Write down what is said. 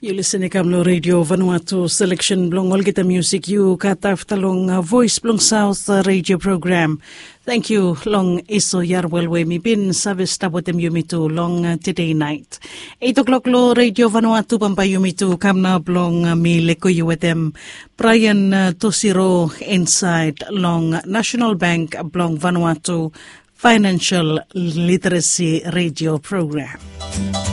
You listening kamlo Radio Vanuatu selection blong Olgita music you kataf talong voice blong South radio program. Thank you long iso yarwell we mi bin service tabotem yumitu long today night. 8 o'clock lo Radio Vanuatu pampa yumitu kamna blong mi leko yuetem Brian Tosiro inside long National Bank blong Vanuatu Financial Literacy Radio Program.